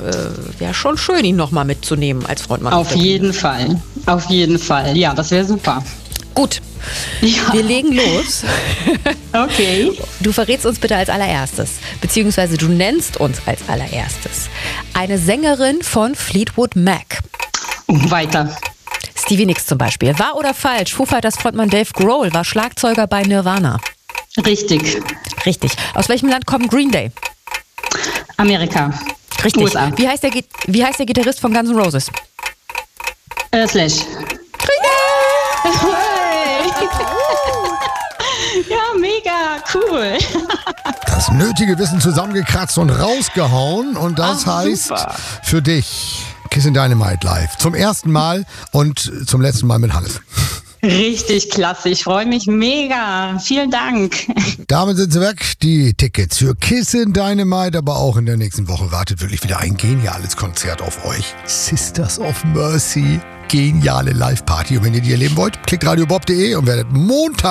wäre schon schön, ihn nochmal mitzunehmen als Frontmann. Auf jeden Fall. Ja, das wäre super. Gut, Ja. wir legen los. Okay. Du verrätst uns bitte als allererstes, beziehungsweise du nennst uns als allererstes eine Sängerin von Fleetwood Mac. Weiter. Stevie Nicks zum Beispiel. Wahr oder falsch? Foo Fighters Frontmann Dave Grohl war Schlagzeuger bei Nirvana. Richtig. Richtig. Aus welchem Land kommt Green Day? Amerika. Richtig. USA. Wie heißt der Gitarrist von Guns N' Roses? Slash. Ja, mega cool. Das nötige Wissen zusammengekratzt und rausgehauen. Und das heißt super. für dich Kissin' Dynamite live. Zum ersten Mal und zum letzten Mal mit Hannes. Richtig klasse. Ich freue mich mega. Vielen Dank. Damit sind sie weg. Die Tickets für Kissin' Dynamite, aber auch in der nächsten Woche wartet wirklich wieder ein geniales Konzert auf euch. Sisters of Mercy. Geniale Live-Party. Und wenn ihr die erleben wollt, klickt radiobob.de und werdet Montag